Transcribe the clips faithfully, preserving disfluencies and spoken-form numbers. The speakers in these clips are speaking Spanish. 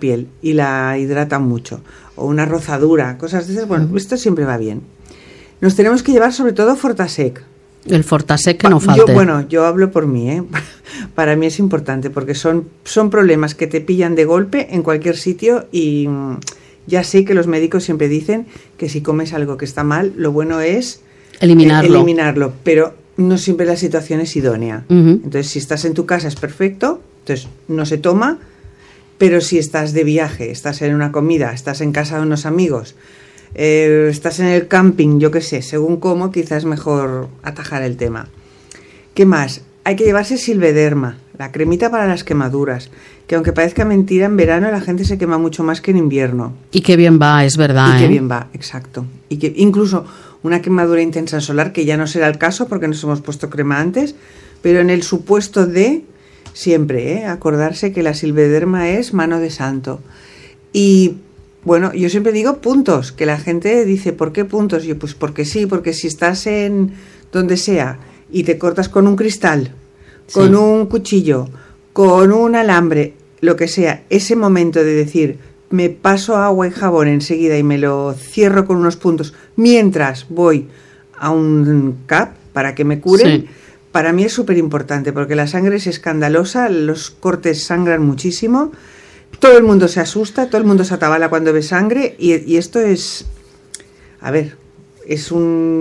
piel y la hidratan mucho, o una rozadura, cosas de esas, bueno, uh-huh. esto siempre va bien. Nos tenemos que llevar sobre todo Fortasec. El Fortasec que no falte. Yo, bueno, yo hablo por mí, ¿eh? Para mí es importante porque son, son problemas que te pillan de golpe en cualquier sitio y ya sé que los médicos siempre dicen que si comes algo que está mal, lo bueno es eliminarlo, eh, eliminarlo pero no siempre la situación es idónea. Uh-huh. Entonces, si estás en tu casa es perfecto, entonces no se toma, pero si estás de viaje, estás en una comida, estás en casa de unos amigos, Eh, estás en el camping, yo qué sé, según cómo, quizás es mejor atajar el tema. ¿Qué más? Hay que llevarse Silvederma, la cremita para las quemaduras, que aunque parezca mentira, en verano la gente se quema mucho más que en invierno. Y qué bien va, es verdad. Y qué ¿eh? bien va, exacto. Y que incluso una quemadura intensa solar, que ya no será el caso porque nos hemos puesto crema antes, pero en el supuesto de, siempre, ¿eh? acordarse que la Silvederma es mano de santo. Y bueno, yo siempre digo puntos, que la gente dice, ¿por qué puntos? Yo, pues porque sí, porque si estás en donde sea y te cortas con un cristal, sí. con un cuchillo, con un alambre, lo que sea, ese momento de decir, me paso agua y jabón enseguida y me lo cierro con unos puntos, mientras voy a un C A P para que me curen, sí. para mí es súper importante, porque la sangre es escandalosa, los cortes sangran muchísimo. Todo el mundo se asusta, todo el mundo se atabala cuando ve sangre y, y esto es, a ver, es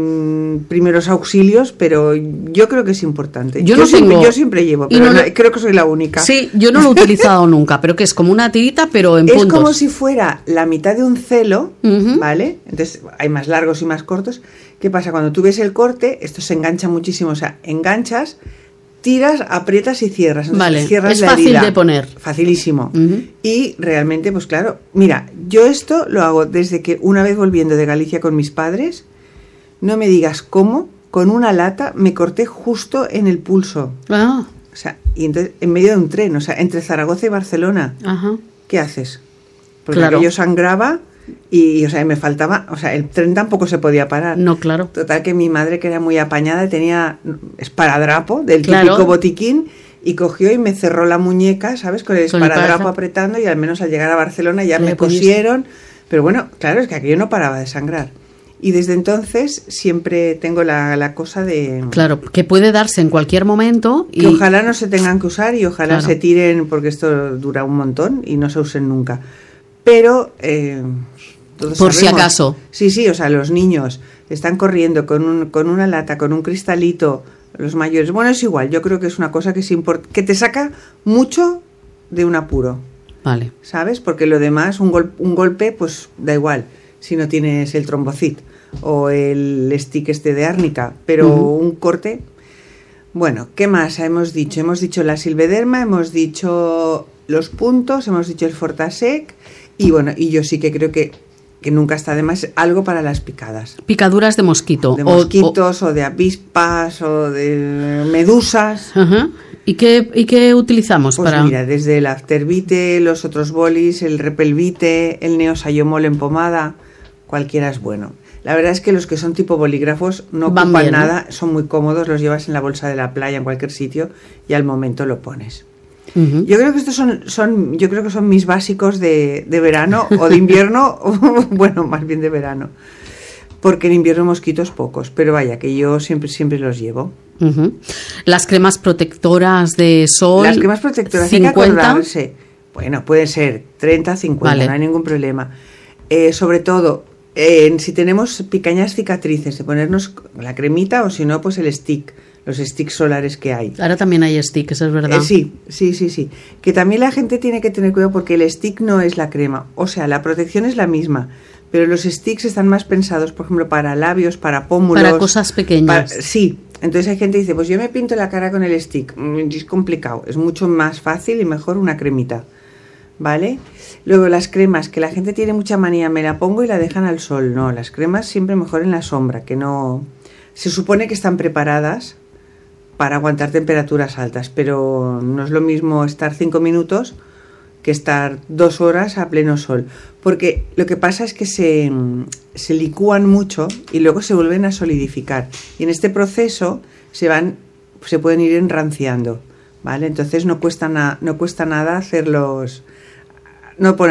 un primeros auxilios, pero yo creo que es importante. Yo, yo, no siempre, tengo... yo siempre llevo, pero no no, lo... creo que soy la única. Sí, yo no lo he utilizado nunca, pero que es como una tirita, pero en es puntos. Es como si fuera la mitad de un celo, uh-huh. ¿vale? Entonces hay más largos y más cortos. ¿Qué pasa? Cuando tú ves el corte, esto se engancha muchísimo, o sea, enganchas, tiras, aprietas y cierras. Entonces, vale, cierras es la fácil herida. de poner. Facilísimo. Uh-huh. Y realmente, pues claro, mira, yo esto lo hago desde que una vez volviendo de Galicia con mis padres, no me digas cómo, con una lata me corté justo en el pulso. Ah. O sea, y entonces, en medio de un tren, o sea, entre Zaragoza y Barcelona. Ajá. ¿Qué haces? Porque claro. yo sangraba y, o sea, me faltaba, o sea, el tren tampoco se podía parar. No, claro. Total que mi madre, que era muy apañada, tenía esparadrapo del claro. típico botiquín y cogió y me cerró la muñeca, ¿sabes? Con el Con esparadrapo el apretando y al menos al llegar a Barcelona ya me pudiste? cosieron. Pero bueno, claro, es que aquello no paraba de sangrar. Y desde entonces siempre tengo la, la cosa de... Claro, que puede darse en cualquier momento. Y... Que ojalá no se tengan que usar y ojalá claro. se tiren, porque esto dura un montón y no se usen nunca. Pero... Eh, todos por sabemos, si acaso. Sí, sí, o sea, los niños están corriendo con, un, con una lata, con un cristalito, los mayores. Bueno, es igual, yo creo que es una cosa que, es import- que te saca mucho de un apuro. Vale. ¿Sabes? Porque lo demás, un, gol- un golpe, pues da igual, si no tienes el trombocit o el stick este de árnica, pero uh-huh. un corte... Bueno, ¿qué más hemos dicho? Hemos dicho la Silvederma, hemos dicho los puntos, hemos dicho el Fortasec y bueno, y yo sí que creo que, que nunca está de más algo para las picadas. Picaduras de mosquito. De mosquitos o, o, o de avispas o de medusas. Uh-huh. ¿Y qué, ¿Y qué utilizamos pues para...? Mira, desde el Aftervite, los otros bolis, el Repelvite, el Neosayomol en pomada, cualquiera es bueno. La verdad es que los que son tipo bolígrafos no Van ocupan bien, nada, ¿no? son muy cómodos, los llevas en la bolsa de la playa, en cualquier sitio, y al momento lo pones. Uh-huh. Yo creo que estos son, son, yo creo que son mis básicos de, de verano o de invierno, o, bueno, más bien de verano. Porque en invierno mosquitos pocos, pero vaya, que yo siempre, siempre los llevo. Uh-huh. Las cremas protectoras de sol. Las cremas protectoras cincuenta. Hay que acordarse. Bueno, pueden ser treinta, cincuenta, vale. No hay ningún problema. Eh, sobre todo, eh, si tenemos pequeñas cicatrices, de ponernos la cremita o si no, pues el stick, los sticks solares que hay. Ahora también hay sticks, es verdad. Eh, sí, sí, sí, sí. Que también la gente tiene que tener cuidado porque el stick no es la crema. O sea, la protección es la misma. Pero los sticks están más pensados, por ejemplo, para labios, para pómulos. Para cosas pequeñas. Para, sí. Entonces hay gente que dice, pues yo me pinto la cara con el stick. Es complicado. Es mucho más fácil y mejor una cremita. ¿Vale? Luego las cremas, que la gente tiene mucha manía, me la pongo y la dejan al sol. No, las cremas siempre mejor en la sombra, que no... Se supone que están preparadas para aguantar temperaturas altas, pero no es lo mismo estar cinco minutos que estar dos horas a pleno sol, porque lo que pasa es que se, se licúan mucho y luego se vuelven a solidificar y en este proceso se van, se pueden ir enranciando, ¿vale? Entonces no cuesta na, no cuesta nada hacerlos, no poner